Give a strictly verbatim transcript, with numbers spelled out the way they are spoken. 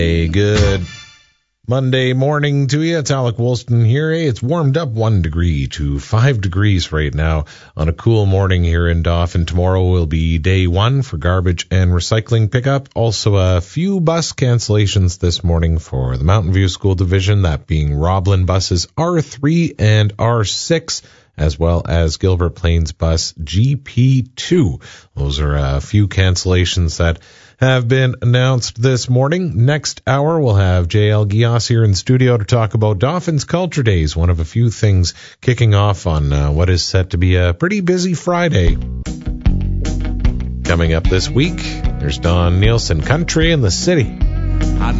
A good Monday morning to you. It's Alec Woolston here. Hey, it's warmed up one degree to five degrees right now on a cool morning here in Dauphin. Tomorrow will be day one for garbage and recycling pickup. Also a few bus cancellations this morning for the Mountain View School Division, that being Roblin buses R three and R six, as well as Gilbert Plains bus G P two. Those are a few cancellations that have been announced this morning. Next hour, we'll have J L Gios here in studio to talk about Dauphin's Culture Days, one of a few things kicking off on uh, what is set to be a pretty busy Friday. Coming up this week, there's Don Nielsen, Country in the City.